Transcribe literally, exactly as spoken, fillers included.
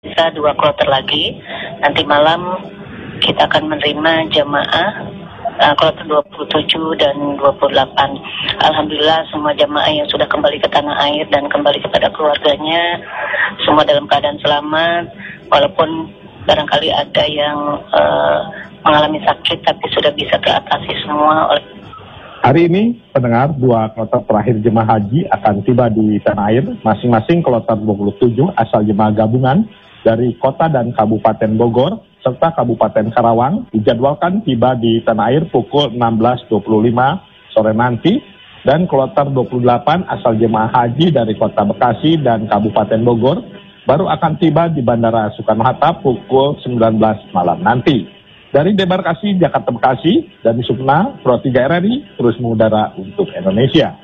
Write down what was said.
Bisa dua kloter lagi. Nanti malam kita akan menerima jamaah uh, kloter dua puluh tujuh dan dua puluh delapan. Alhamdulillah semua jamaah yang sudah kembali ke tanah air dan kembali kepada keluarganya semua dalam keadaan selamat, walaupun barangkali ada yang uh, mengalami sakit tapi sudah bisa teratasi semua oleh. Hari ini, pendengar, dua kloter terakhir jemaah haji akan tiba di tanah air. Masing-masing kloter dua puluh tujuh asal jemaah gabungan dari kota dan kabupaten Bogor serta kabupaten Karawang dijadwalkan tiba di tanah air pukul enam belas dua puluh lima sore nanti. Dan kloter dua puluh delapan asal jemaah haji dari kota Bekasi dan kabupaten Bogor baru akan tiba di Bandara Soekarno-Hatta pukul sembilan belas malam nanti. Dari debarkasi Jakarta Bekasi dan di Sukna, Pro tiga R R I terus mengudara untuk Indonesia.